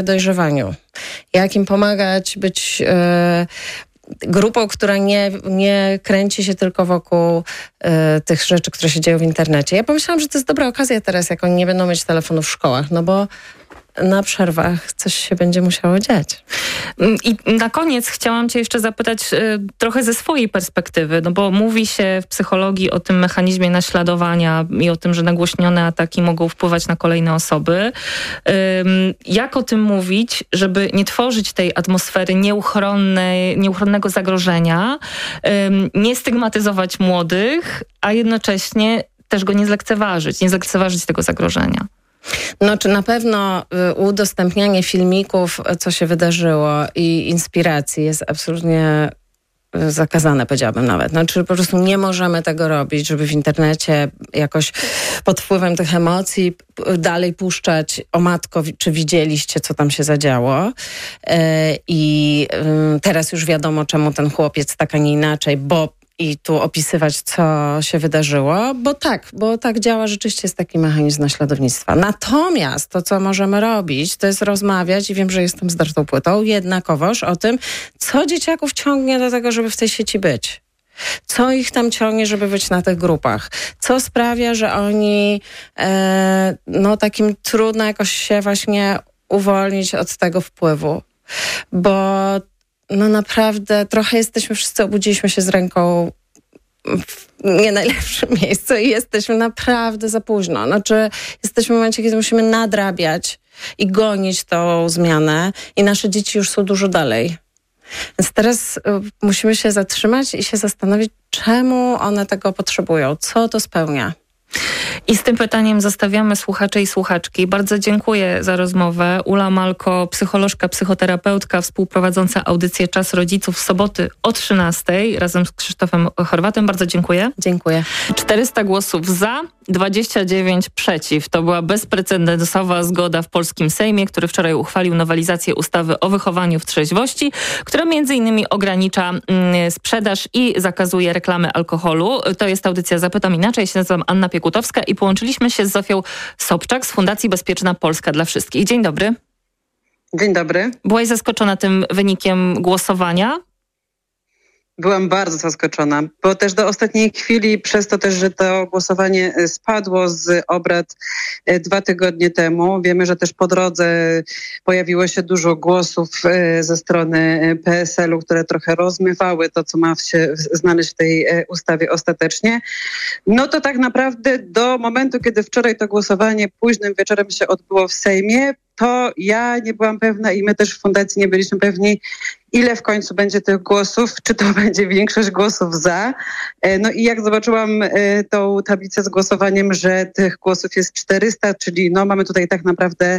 dojrzewaniu. Jak im pomagać być grupą, która nie kręci się tylko wokół tych rzeczy, które się dzieją w internecie. Ja pomyślałam, że to jest dobra okazja teraz, jak oni nie będą mieć telefonów w szkołach, no bo na przerwach coś się będzie musiało dziać. I na koniec chciałam cię jeszcze zapytać trochę ze swojej perspektywy, no bo mówi się w psychologii o tym mechanizmie naśladowania i o tym, że nagłośnione ataki mogą wpływać na kolejne osoby. Jak o tym mówić, żeby nie tworzyć tej atmosfery nieuchronnego zagrożenia, nie stygmatyzować młodych, a jednocześnie też go nie zlekceważyć tego zagrożenia? No, czy na pewno udostępnianie filmików, co się wydarzyło i inspiracji jest absolutnie zakazane, powiedziałabym nawet. No, czy po prostu nie możemy tego robić, żeby w internecie jakoś pod wpływem tych emocji dalej puszczać: o matko, czy widzieliście, co tam się zadziało? I teraz już wiadomo, czemu ten chłopiec tak, a nie inaczej, i tu opisywać, co się wydarzyło, bo tak działa rzeczywiście, jest taki mechanizm naśladownictwa. Natomiast to, co możemy robić, to jest rozmawiać, i wiem, że jestem zdartą płytą, jednakowoż o tym, co dzieciaków ciągnie do tego, żeby w tej sieci być. Co ich tam ciągnie, żeby być na tych grupach? Co sprawia, że oni takim trudno jakoś się właśnie uwolnić od tego wpływu? Bo no naprawdę trochę obudziliśmy się z ręką w nie najlepszym miejscu i jesteśmy naprawdę za późno. Znaczy, jesteśmy w momencie, kiedy musimy nadrabiać i gonić tą zmianę, i nasze dzieci już są dużo dalej. Więc teraz musimy się zatrzymać i się zastanowić, czemu one tego potrzebują, co to spełnia. I z tym pytaniem zostawiamy słuchacze i słuchaczki. Bardzo dziękuję za rozmowę. Ula Malko, psycholożka, psychoterapeutka, współprowadząca audycję Czas Rodziców w soboty o 13:00 razem z Krzysztofem Chorwatem. Bardzo dziękuję. Dziękuję. 400 głosów za, 29 przeciw. To była bezprecedensowa zgoda w polskim Sejmie, który wczoraj uchwalił nowelizację ustawy o wychowaniu w trzeźwości, która m.in. ogranicza sprzedaż i zakazuje reklamy alkoholu. To jest audycja Zapytam Inaczej. Ja się nazywam Anna Piekutowska i połączyliśmy się z Zofią Sobczak z Fundacji Bezpieczna Polska dla Wszystkich. Dzień dobry. Dzień dobry. Byłaś zaskoczona tym wynikiem głosowania? Byłam bardzo zaskoczona, bo też do ostatniej chwili, przez to też, że to głosowanie spadło z obrad 2 tygodnie temu. Wiemy, że też po drodze pojawiło się dużo głosów ze strony PSL-u, które trochę rozmywały to, co ma się znaleźć w tej ustawie ostatecznie. No to tak naprawdę do momentu, kiedy wczoraj to głosowanie późnym wieczorem się odbyło w Sejmie, to ja nie byłam pewna i my też w Fundacji nie byliśmy pewni, ile w końcu będzie tych głosów, czy to będzie większość głosów za. No i jak zobaczyłam tą tablicę z głosowaniem, że tych głosów jest 400, czyli no mamy tutaj tak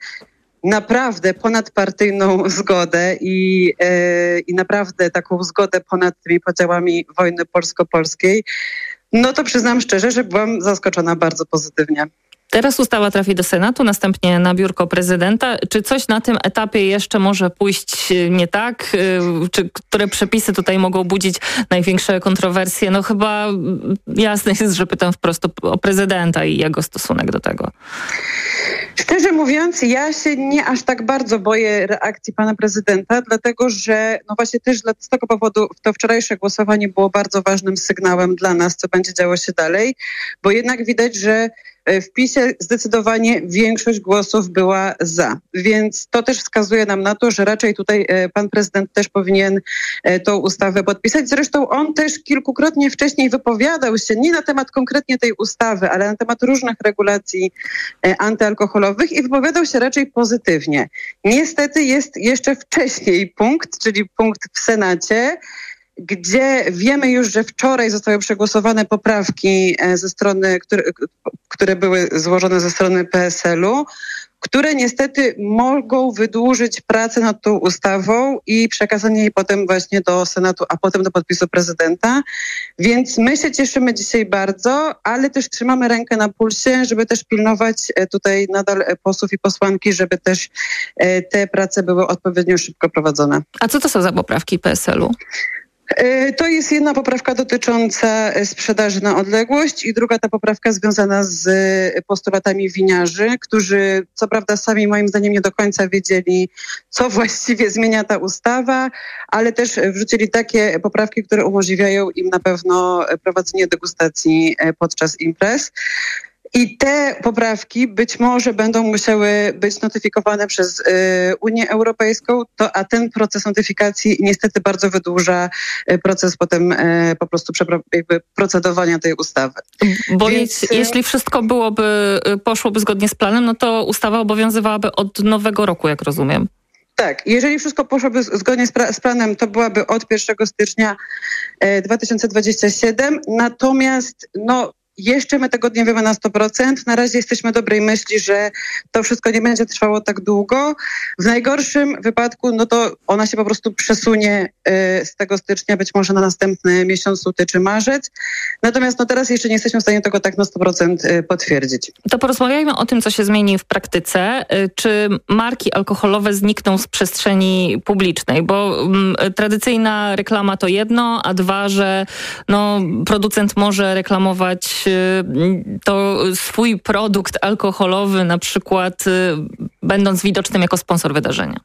naprawdę ponadpartyjną zgodę i naprawdę taką zgodę ponad tymi podziałami wojny polsko-polskiej, no to przyznam szczerze, że byłam zaskoczona bardzo pozytywnie. Teraz ustawa trafi do Senatu, następnie na biurko prezydenta. Czy coś na tym etapie jeszcze może pójść nie tak? Czy które przepisy tutaj mogą budzić największe kontrowersje? No chyba jasne jest, że pytam wprost o prezydenta i jego stosunek do tego. Szczerze mówiąc, ja się nie aż tak bardzo boję reakcji pana prezydenta, dlatego że no właśnie też z tego powodu to wczorajsze głosowanie było bardzo ważnym sygnałem dla nas, co będzie działo się dalej, bo jednak widać, że w PiS-ie zdecydowanie większość głosów była za. Więc to też wskazuje nam na to, że raczej tutaj pan prezydent też powinien tą ustawę podpisać. Zresztą on też kilkukrotnie wcześniej wypowiadał się nie na temat konkretnie tej ustawy, ale na temat różnych regulacji antyalkoholowych i wypowiadał się raczej pozytywnie. Niestety jest jeszcze wcześniej punkt, czyli punkt w Senacie, gdzie wiemy już, że wczoraj zostały przegłosowane poprawki ze strony, które były złożone ze strony PSL-u, które niestety mogą wydłużyć pracę nad tą ustawą i przekazanie jej potem właśnie do Senatu, a potem do podpisu prezydenta. Więc my się cieszymy dzisiaj bardzo, ale też trzymamy rękę na pulsie, żeby też pilnować tutaj nadal posłów i posłanki, żeby też te prace były odpowiednio szybko prowadzone. A co to są za poprawki PSL-u? To jest jedna poprawka dotycząca sprzedaży na odległość i druga ta poprawka związana z postulatami winiarzy, którzy co prawda sami moim zdaniem nie do końca wiedzieli, co właściwie zmienia ta ustawa, ale też wrzucili takie poprawki, które umożliwiają im na pewno prowadzenie degustacji podczas imprez. I te poprawki być może będą musiały być notyfikowane przez Unię Europejską, a ten proces notyfikacji niestety bardzo wydłuża proces potem po prostu procedowania tej ustawy. Bo jeśli wszystko poszłoby zgodnie z planem, no to ustawa obowiązywałaby od nowego roku, jak rozumiem. Tak, jeżeli wszystko poszłoby zgodnie z planem, to byłaby od 1 stycznia 2027, natomiast jeszcze my tego nie wiemy na 100%. Na razie jesteśmy dobrej myśli, że to wszystko nie będzie trwało tak długo. W najgorszym wypadku, to ona się po prostu przesunie z tego stycznia, być może na następny miesiąc, luty czy marzec. Natomiast teraz jeszcze nie jesteśmy w stanie tego tak na 100% potwierdzić. To porozmawiajmy o tym, co się zmieni w praktyce. Czy marki alkoholowe znikną z przestrzeni publicznej? Bo tradycyjna reklama to jedno, a dwa, że producent może reklamować to swój produkt alkoholowy, na przykład będąc widocznym jako sponsor wydarzenia.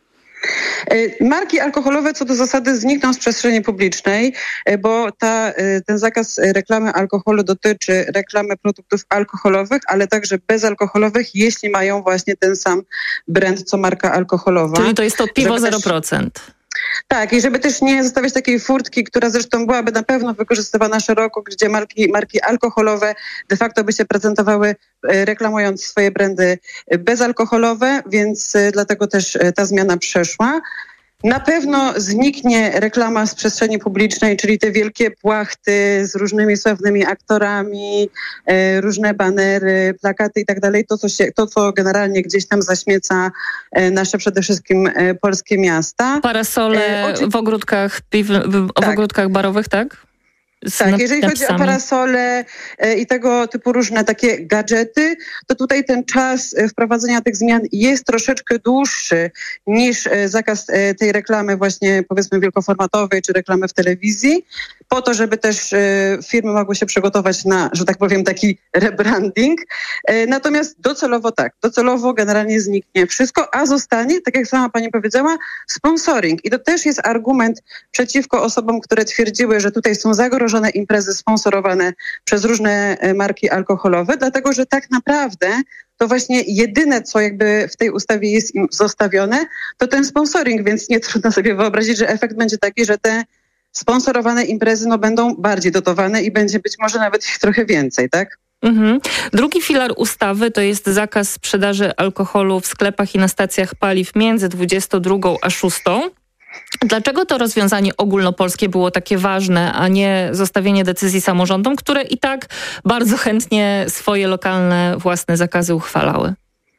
Marki alkoholowe co do zasady znikną z przestrzeni publicznej, bo ten zakaz reklamy alkoholu dotyczy reklamy produktów alkoholowych, ale także bezalkoholowych, jeśli mają właśnie ten sam brand co marka alkoholowa. Czyli to jest to piwo 0%. Tak, i żeby też nie zostawiać takiej furtki, która zresztą byłaby na pewno wykorzystywana szeroko, gdzie marki alkoholowe de facto by się prezentowały reklamując swoje brandy bezalkoholowe, więc dlatego też ta zmiana przeszła. Na pewno zniknie reklama z przestrzeni publicznej, czyli te wielkie płachty z różnymi sławnymi aktorami, różne banery, plakaty i tak dalej. To, co generalnie gdzieś tam zaśmieca nasze przede wszystkim polskie miasta. Parasole w ogródkach w ogródkach barowych, tak? Tak, jeżeli chodzi o parasole i tego typu różne takie gadżety, to tutaj ten czas wprowadzenia tych zmian jest troszeczkę dłuższy niż zakaz tej reklamy właśnie powiedzmy wielkoformatowej czy reklamy w telewizji, po to, żeby też firmy mogły się przygotować na, że tak powiem, taki rebranding. Natomiast docelowo generalnie zniknie wszystko, a zostanie, tak jak sama pani powiedziała, sponsoring. I to też jest argument przeciwko osobom, które twierdziły, że tutaj są zagrożone imprezy sponsorowane przez różne marki alkoholowe, dlatego że tak naprawdę to właśnie jedyne, co jakby w tej ustawie jest im zostawione, to ten sponsoring, więc nie trudno sobie wyobrazić, że efekt będzie taki, że te sponsorowane imprezy będą bardziej dotowane i będzie być może nawet ich trochę więcej, tak? Drugi filar ustawy to jest zakaz sprzedaży alkoholu w sklepach i na stacjach paliw między 22 a 6. Dlaczego to rozwiązanie ogólnopolskie było takie ważne, a nie zostawienie decyzji samorządom, które i tak bardzo chętnie swoje lokalne własne zakazy uchwalały?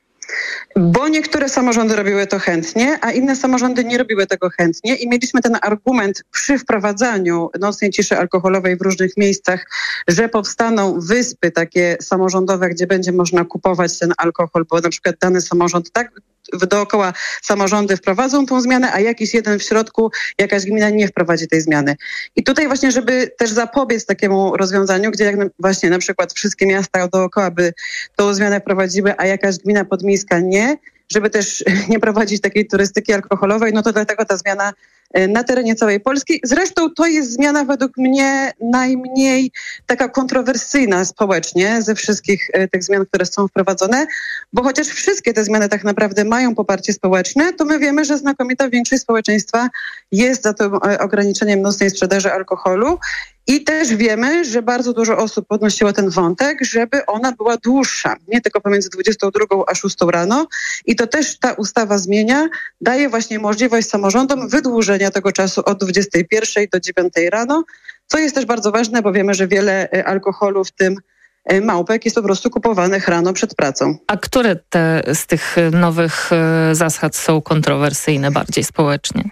Bo niektóre samorządy robiły to chętnie, a inne samorządy nie robiły tego chętnie i mieliśmy ten argument przy wprowadzaniu nocnej ciszy alkoholowej w różnych miejscach, że powstaną wyspy takie samorządowe, gdzie będzie można kupować ten alkohol, bo na przykład dany samorząd dookoła samorządy wprowadzą tą zmianę, a jakiś jeden w środku, jakaś gmina nie wprowadzi tej zmiany. I tutaj właśnie, żeby też zapobiec takiemu rozwiązaniu, gdzie jak właśnie na przykład wszystkie miasta dookoła by tą zmianę wprowadziły, a jakaś gmina podmiejska nie, żeby też nie prowadzić takiej turystyki alkoholowej, to dlatego ta zmiana na terenie całej Polski. Zresztą to jest zmiana według mnie najmniej taka kontrowersyjna społecznie ze wszystkich tych zmian, które są wprowadzone, bo chociaż wszystkie te zmiany tak naprawdę mają poparcie społeczne, to my wiemy, że znakomita większość społeczeństwa jest za tym ograniczeniem nocnej sprzedaży alkoholu. I też wiemy, że bardzo dużo osób podnosiło ten wątek, żeby ona była dłuższa, nie tylko pomiędzy 22 a 6 rano. I to też ta ustawa zmienia, daje właśnie możliwość samorządom wydłużenia tego czasu od 21 do 9 rano, co jest też bardzo ważne, bo wiemy, że wiele alkoholu, w tym małpek, jest po prostu kupowanych rano przed pracą. A które z tych nowych zasad są kontrowersyjne bardziej społecznie?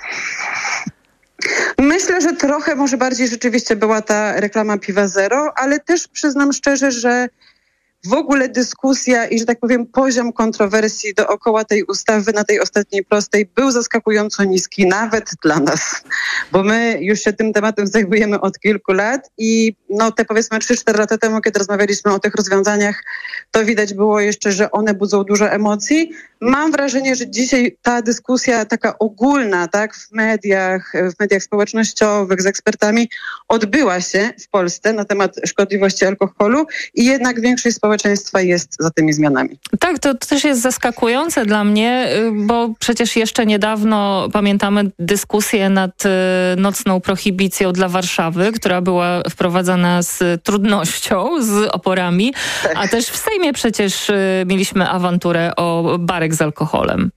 Myślę, że trochę może bardziej rzeczywiście była ta reklama piwa zero, ale też przyznam szczerze, że w ogóle dyskusja i, że tak powiem, poziom kontrowersji dookoła tej ustawy na tej ostatniej prostej był zaskakująco niski, nawet dla nas, bo my już się tym tematem zajmujemy od kilku lat i te powiedzmy 3-4 lata temu, kiedy rozmawialiśmy o tych rozwiązaniach, to widać było jeszcze, że one budzą dużo emocji. Mam wrażenie, że dzisiaj ta dyskusja taka ogólna, tak, w mediach społecznościowych, z ekspertami odbyła się w Polsce na temat szkodliwości alkoholu i jednak większość społeczeństwa jest za tymi zmianami. Tak, to też jest zaskakujące dla mnie, bo przecież jeszcze niedawno pamiętamy dyskusję nad nocną prohibicją dla Warszawy, która była wprowadzana z trudnością, z oporami, tak. A też w Sejmie przecież mieliśmy awanturę o barek z alkoholem.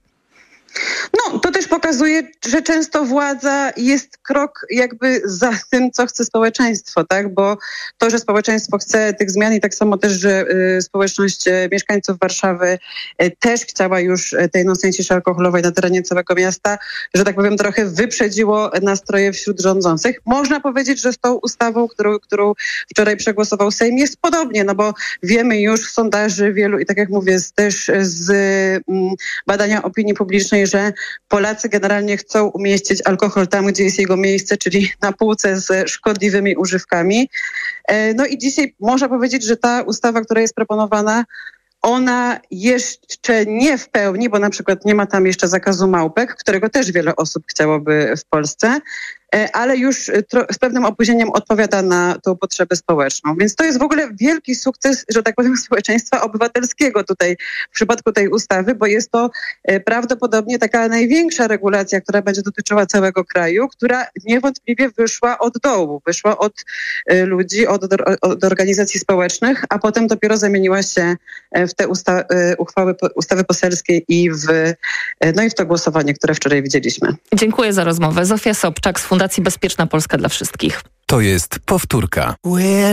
To też pokazuje, że często władza jest krok jakby za tym, co chce społeczeństwo, tak? Bo to, że społeczeństwo chce tych zmian i tak samo też, że społeczność mieszkańców Warszawy też chciała już tej nocnej ciszy alkoholowej na terenie całego miasta, że tak powiem, trochę wyprzedziło nastroje wśród rządzących. Można powiedzieć, że z tą ustawą, którą wczoraj przegłosował Sejm, jest podobnie, bo wiemy już z sondaży wielu i tak jak mówię, też z badania opinii publicznej, że Polacy generalnie chcą umieścić alkohol tam, gdzie jest jego miejsce, czyli na półce z szkodliwymi używkami. I dzisiaj można powiedzieć, że ta ustawa, która jest proponowana, ona jeszcze nie w pełni, bo na przykład nie ma tam jeszcze zakazu małpek, którego też wiele osób chciałoby w Polsce, ale już z pewnym opóźnieniem odpowiada na tą potrzebę społeczną. Więc to jest w ogóle wielki sukces, że tak powiem, społeczeństwa obywatelskiego tutaj w przypadku tej ustawy, bo jest to prawdopodobnie taka największa regulacja, która będzie dotyczyła całego kraju, która niewątpliwie wyszła od dołu, wyszła od ludzi, od organizacji społecznych, a potem dopiero zamieniła się w te ustawy poselskie i w to głosowanie, które wczoraj widzieliśmy. Dziękuję za rozmowę. Zofia Sobczak z Fundacji Bezpieczna Polska dla Wszystkich. To jest powtórka.